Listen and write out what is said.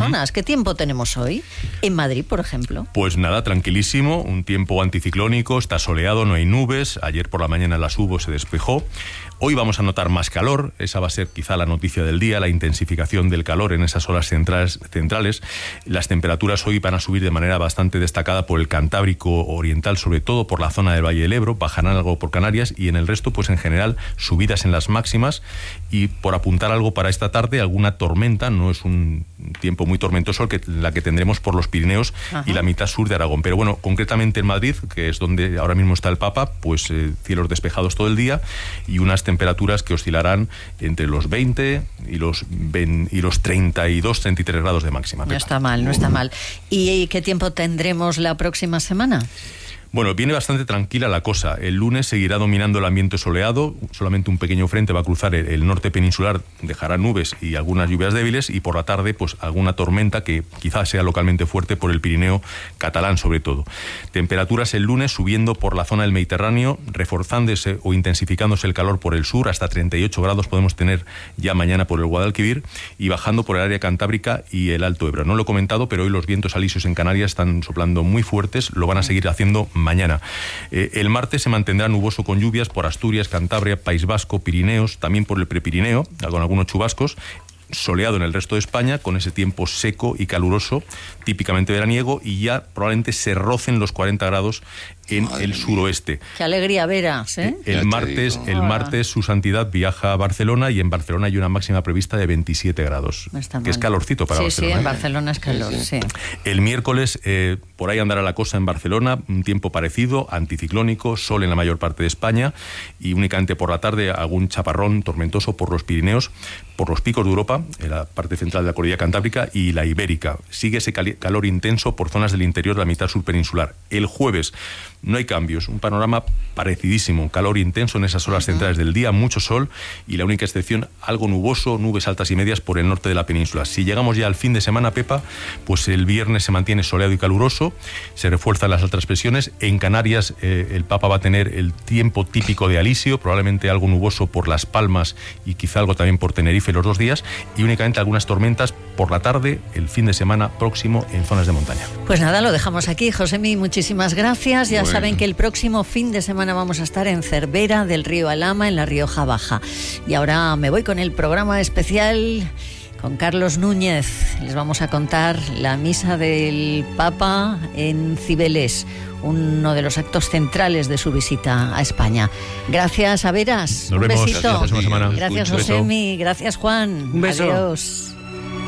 zonas. ¿Qué tiempo tenemos hoy en Madrid, por ejemplo? Pues nada, tranquilísimo, un tiempo anticiclónico, está soleado, no hay nubes. Ayer por la mañana las hubo, se despejó. Hoy vamos a notar más calor, esa va a ser quizá la noticia del día, la intensificación del calor en esas horas centrales. Las temperaturas hoy van a subir de manera bastante destacada por el Cantábrico Oriental, sobre todo por la zona del Valle del Ebro, bajarán algo por Canarias y en el resto, pues en general, subidas en las máximas. Y por apuntar algo para esta tarde, alguna tormenta, no es un tiempo muy tormentoso la que tendremos por los Pirineos y la mitad sur de Aragón. Pero bueno, concretamente en Madrid, que es donde ahora mismo está el Papa, pues cielos despejados todo el día y unas temperaturas que oscilarán entre los 20 y los 32, 33 grados de máxima. No está mal, no está mal. ¿Y qué tiempo tendremos la próxima semana? Bueno, viene bastante tranquila la cosa. El lunes seguirá dominando el ambiente soleado, solamente un pequeño frente va a cruzar el norte peninsular, dejará nubes y algunas lluvias débiles, y por la tarde pues alguna tormenta que quizás sea localmente fuerte por el Pirineo catalán sobre todo. Temperaturas el lunes subiendo por la zona del Mediterráneo, reforzándose o intensificándose el calor por el sur, hasta 38 grados podemos tener ya mañana por el Guadalquivir, y bajando por el área cantábrica y el Alto Ebro. No lo he comentado, pero hoy los vientos alisios en Canarias están soplando muy fuertes, lo van a seguir haciendo mañana. El martes se mantendrá nuboso con lluvias por Asturias, Cantabria, País Vasco, Pirineos, también por el Prepirineo, con algunos chubascos. Soleado en el resto de España, con ese tiempo seco y caluroso, típicamente veraniego, y ya probablemente se rocen los 40 grados en el suroeste. Qué alegría veras, ¿eh? El martes su santidad viaja a Barcelona, y en Barcelona hay una máxima prevista de 27 grados, que es calorcito para Barcelona. Sí, en Barcelona es calor, sí. El miércoles por ahí andará la cosa en Barcelona, un tiempo parecido, anticiclónico, sol en la mayor parte de España, y únicamente por la tarde algún chaparrón tormentoso por los Pirineos, por los picos de Europa, en la parte central de la cordillera Cantábrica y la Ibérica. Sigue ese calor intenso por zonas del interior de la mitad sur peninsular. El jueves no hay cambios, un panorama parecidísimo, calor intenso en esas horas centrales del día, mucho sol, y la única excepción, algo nuboso, nubes altas y medias por el norte de la península. Si llegamos ya al fin de semana, Pepa, pues el viernes se mantiene soleado y caluroso, se refuerzan las altas presiones. En Canarias el Papa va a tener el tiempo típico de alisio, probablemente algo nuboso por Las Palmas y quizá algo también por Tenerife los 2 días, y únicamente algunas tormentas por la tarde el fin de semana próximo en zonas de montaña. Pues nada, lo dejamos aquí. Josemi, muchísimas gracias. Ya saben que el próximo fin de semana vamos a estar en Cervera del Río Alhama, en la Rioja Baja. Y ahora me voy con el programa especial con Carlos Núñez. Les vamos a contar la misa del Papa en Cibeles, uno de los actos centrales de su visita a España. Gracias, Averas. Nos vemos. Besito. Gracias, Gracias, Josemi. Gracias, Juan. Un beso. Adiós.